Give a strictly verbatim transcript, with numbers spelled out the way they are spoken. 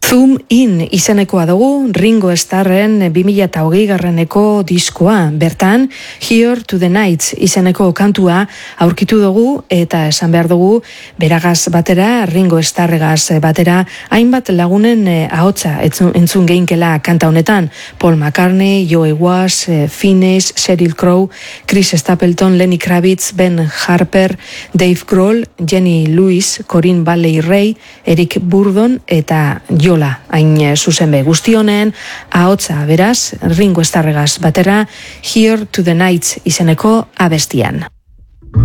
Zoom In izenekoa dugu Ringo Starren bi mila hogei garreneko diskoa. Bertan, Here to the Nights izeneko kantua aurkitu dugu eta esan behar dugu beragaz batera, Ringo Starregaz batera, hainbat lagunen ahotsa entzun geinkela kanta honetan. Paul McCartney, Joe Walsh, Finneas, Sheryl Crow, Chris Stapleton, Lenny Kravitz, Ben Harper, Dave Grohl, Jenny Lewis, Corinne Bailey Rae, Eric Burdon eta Jola hain zuzen be guzti honen ahotsa beraz Ringo Starregaz batera Here to the Nights izeneko abestian.